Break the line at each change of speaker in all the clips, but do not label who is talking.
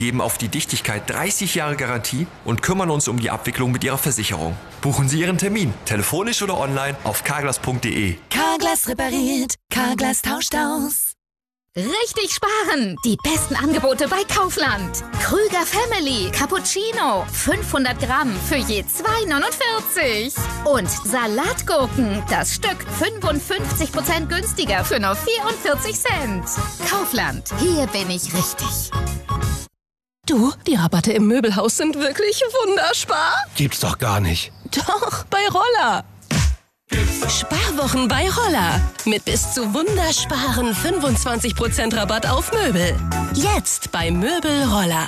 geben auf die Dichtigkeit 30 Jahre Garantie und kümmern uns um die Abwicklung mit Ihrer Versicherung. Buchen Sie Ihren Termin, telefonisch oder online auf carglass.de.
Carglass repariert, Carglass tauscht aus.
Richtig sparen! Die besten Angebote bei Kaufland. Krüger Family Cappuccino 500 Gramm für je 2,49. Und Salatgurken, das Stück 55% günstiger für nur 44 Cent. Kaufland, hier bin ich richtig.
Du, die Rabatte im Möbelhaus sind wirklich wunderspar.
Gibt's doch gar nicht.
Doch, bei Roller. Sparwochen bei Roller. Mit bis zu wundersparen 25% Rabatt auf Möbel. Jetzt bei Möbel Roller.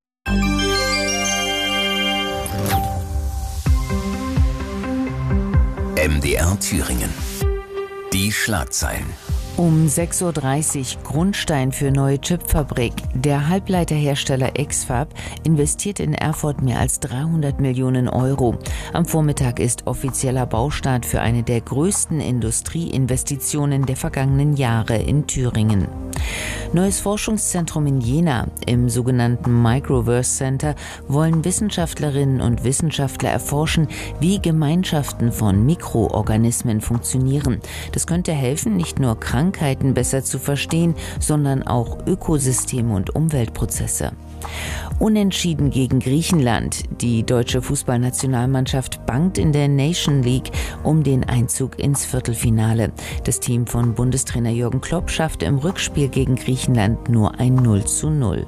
MDR Thüringen. Die Schlagzeilen.
Um 6.30 Uhr Grundstein für neue Chipfabrik. Der Halbleiterhersteller X-FAB investiert in Erfurt mehr als 300 Millionen Euro. Am Vormittag ist offizieller Baustart für eine der größten Industrieinvestitionen der vergangenen Jahre in Thüringen. Neues Forschungszentrum in Jena. Im sogenannten Microverse Center wollen Wissenschaftlerinnen und Wissenschaftler erforschen, wie Gemeinschaften von Mikroorganismen funktionieren. Das könnte helfen, nicht nur Krankheiten besser zu verstehen, sondern auch Ökosysteme und Umweltprozesse. Unentschieden gegen Griechenland. Die deutsche Fußballnationalmannschaft bangt in der Nation League um den Einzug ins Viertelfinale. Das Team von Bundestrainer Jürgen Klopp schaffte im Rückspiel gegen Griechenland nur ein 0:0.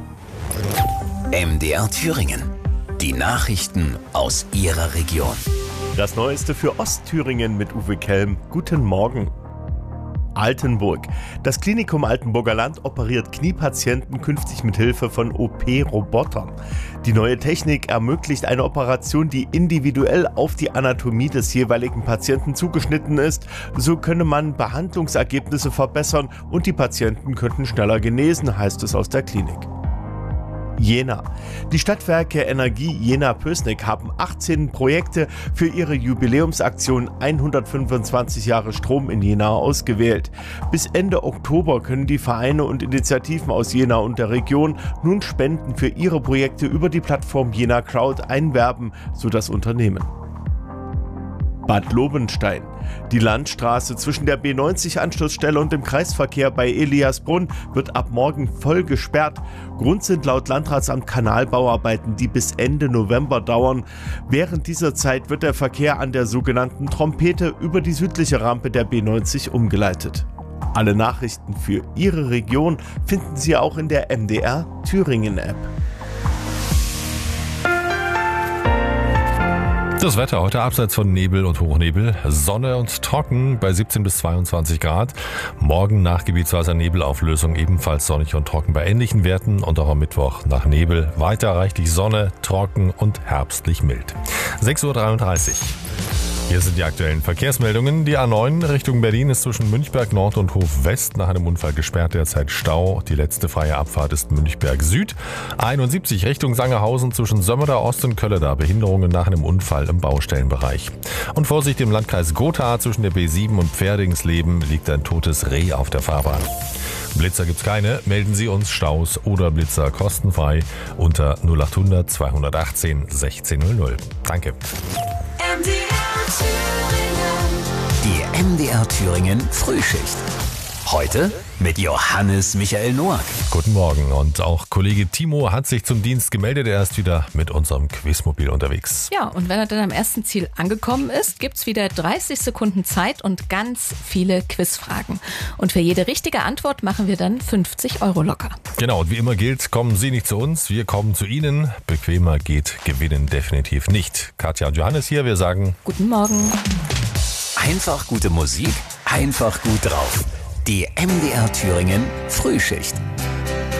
MDR Thüringen. Die Nachrichten aus Ihrer Region.
Das Neueste für Ostthüringen mit Uwe Kelm. Guten Morgen. Altenburg. Das Klinikum Altenburger Land operiert Kniepatienten künftig mit Hilfe von OP-Robotern. Die neue Technik ermöglicht eine Operation, die individuell auf die Anatomie des jeweiligen Patienten zugeschnitten ist. So könne man Behandlungsergebnisse verbessern und die Patienten könnten schneller genesen, heißt es aus der Klinik. Jena. Die Stadtwerke Energie Jena-Pößneck haben 18 Projekte für ihre Jubiläumsaktion 125 Jahre Strom in Jena ausgewählt. Bis Ende Oktober können die Vereine und Initiativen aus Jena und der Region nun Spenden für ihre Projekte über die Plattform Jena Crowd einwerben, so das Unternehmen. Bad Lobenstein. Die Landstraße zwischen der B90-Anschlussstelle und dem Kreisverkehr bei Eliasbrunn wird ab morgen voll gesperrt. Grund sind laut Landratsamt Kanalbauarbeiten, die bis Ende November dauern. Während dieser Zeit wird der Verkehr an der sogenannten Trompete über die südliche Rampe der B90 umgeleitet. Alle Nachrichten für Ihre Region finden Sie auch in der MDR Thüringen App.
Das Wetter heute abseits von Nebel und Hochnebel, Sonne und trocken bei 17 bis 22 Grad. Morgen nach gebietsweiser Nebelauflösung ebenfalls sonnig und trocken bei ähnlichen Werten und auch am Mittwoch nach Nebel weiter reichlich Sonne, trocken und herbstlich mild. 6.33 Uhr. Hier sind die aktuellen Verkehrsmeldungen. Die A9 Richtung Berlin ist zwischen Münchberg Nord und Hof West nach einem Unfall gesperrt, derzeit Stau. Die letzte freie Abfahrt ist Münchberg Süd. A71 Richtung Sangerhausen zwischen Sömmerda Ost und Kölleda, Behinderungen nach einem Unfall im Baustellenbereich. Und Vorsicht im Landkreis Gotha zwischen der B7 und Pferdingsleben liegt ein totes Reh auf der Fahrbahn. Blitzer gibt's keine, melden Sie uns Staus oder Blitzer kostenfrei unter 0800 218 1600. Danke.
Die MDR Thüringen Frühschicht. Heute mit Johannes Michael Noack.
Guten Morgen, und auch Kollege Timo hat sich zum Dienst gemeldet. Er ist wieder mit unserem Quizmobil unterwegs.
Ja, und wenn er dann am ersten Ziel angekommen ist, gibt's wieder 30 Sekunden Zeit und ganz viele Quizfragen. Und für jede richtige Antwort machen wir dann 50 € locker.
Genau, und wie immer gilt, kommen Sie nicht zu uns, wir kommen zu Ihnen. Bequemer geht Gewinnen definitiv nicht. Katja und Johannes hier, wir sagen
Guten Morgen.
Einfach gute Musik, einfach gut drauf. Die MDR Thüringen Frühschicht.